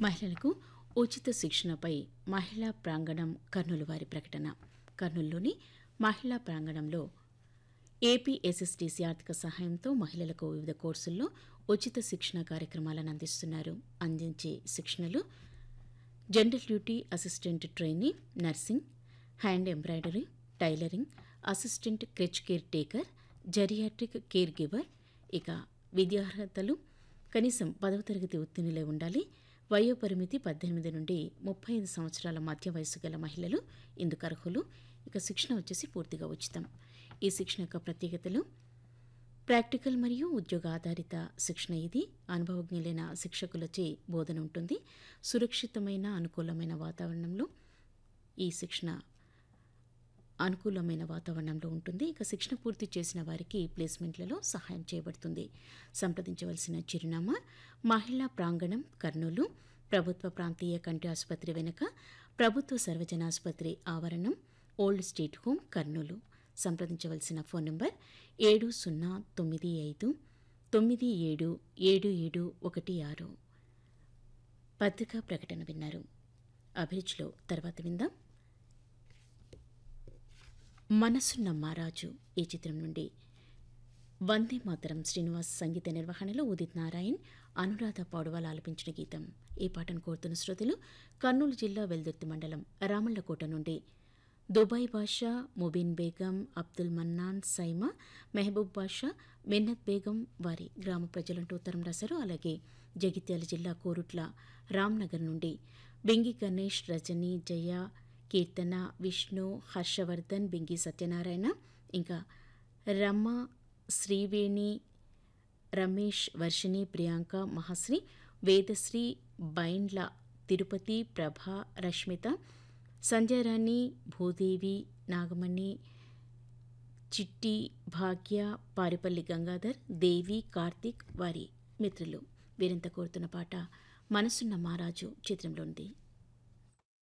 మహిళలకు ఉచిత శిక్షణపై మహిళా ప్రాంగణం కర్నూలు వారి ప్రకటన. కర్నూలులోని మహిళా ప్రాంగణంలో ఏపీఎస్ఎస్టీసీ ఆర్థిక సహాయంతో మహిళలకు వివిధ కోర్సుల్లో ఉచిత శిక్షణ కార్యక్రమాలను అందిస్తున్నారు. అందించే శిక్షణలు general duty assistant trainee, nursing, hand embroidery, tailoring, assistant creche care taker, geriatric care giver. ఇక విద్యార్హతలు కనీసం 10వ తరగతి ఉత్తీర్ణులై ఉండాలి. వయోపరిమితి 18 నుండి 35 సంవత్సరాల మధ్య వయసు గల మహిళలు ఇందుకు అర్హులు. ఇక శిక్షణ వచ్చేసి పూర్తిగా ఉచితం. ఈ శిక్షణ యొక్క ప్రత్యేకతలు ప్రాక్టికల్ మరియు ఉద్యోగ ఆధారిత శిక్షణ. ఇది అనుభవజ్ఞులైన శిక్షకులచే బోధన ఉంటుంది. సురక్షితమైన అనుకూలమైన వాతావరణంలో ఈ శిక్షణ ఉంటుంది. ఇక శిక్షణ పూర్తి చేసిన వారికి ప్లేస్మెంట్లలో సహాయం చేయబడుతుంది. సంప్రదించవలసిన చిరునామా మహిళా ప్రాంగణం కర్నూలు, ప్రభుత్వ ప్రాంతీయ కంటి ఆసుపత్రి వెనుక, ప్రభుత్వ సర్వజన ఆసుపత్రి ఆవరణం, ఓల్డ్ స్టేట్ హోమ్ కర్నూలు. సంప్రదించవలసిన ఫోన్ నంబర్ 7095977716. పత్రికా ప్రకటన విన్నారు. అభిరుచిలో తర్వాత విందాం. మనసున్న మారాజు ఈ చిత్రం నుండి వందే మాతరం శ్రీనివాస్ సంగీత నిర్వహణలో ఉదిత్ నారాయణ్, అనురాధ పౌడవాల్ ఆలపించిన గీతం. ఈ పాటను కోరుతున్న శ్రోతలు కర్నూలు జిల్లా వెల్దుర్తి మండలం రామళ్లకోట నుండి దుబాయ్ బాషా, ముబీన్ బేగం, అబ్దుల్ మన్నాన్, సైమా, మెహబూబ్ బాషా, మిన్నత్ బేగం వారి గ్రామ ప్రజలంటూ ఉత్తరం రాశారు. అలాగే జగిత్యాల జిల్లా కోరుట్ల రామ్నగర్ నుండి బింగి గణేష్, రజని, జయ, కీర్తన, విష్ణు, హర్షవర్ధన్, బింగి సత్యనారాయణ, ఇంకా రమ్మ, శ్రీవేణి, రమేష్, వర్షిణి, ప్రియాంక, మహాశ్రీ, వేదశ్రీ, బైండ్ల తిరుపతి, ప్రభ, రష్మిత, సంధ్యారాణి, భూదేవి, నాగమణి, చిట్టి, భాగ్య, పారిపల్లి గంగాధర్, దేవి, కార్తీక్ వారి మిత్రులు వీరంతా కోరుతున్న పాట మనసున్న మారాజు చిత్రంలోనిది.